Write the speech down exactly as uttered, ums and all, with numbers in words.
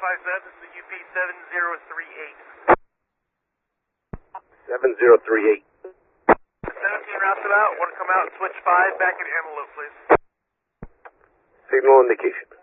five seven, this is U P seven zero three eight. seven zero three eight. seventeen routes about, want to come out and switch five, back in Antelope, please. Signal indication.